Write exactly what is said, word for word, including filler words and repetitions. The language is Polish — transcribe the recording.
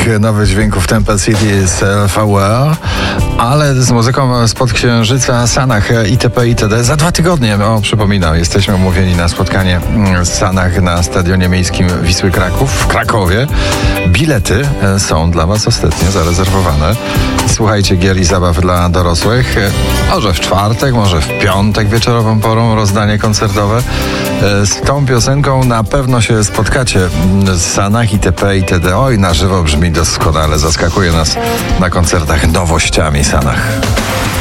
nowych dźwięków Temple City Self-Aware, ale z muzyką spod Księżyca, Sanach itp. itd. Za dwa tygodnie, o przypominam, jesteśmy umówieni na spotkanie w Sanach na Stadionie Miejskim Wisły Kraków w Krakowie. Bilety są dla Was ostatnio zarezerwowane. Słuchajcie gier i zabaw dla dorosłych. Może w czwartek, może w piątek wieczorową porą rozdanie koncertowe. Z tą piosenką na pewno się spotkacie w Sanach itp. itd. Oj, na żywo brzmi doskonale. Zaskakuje nas na koncertach nowościami Sanach.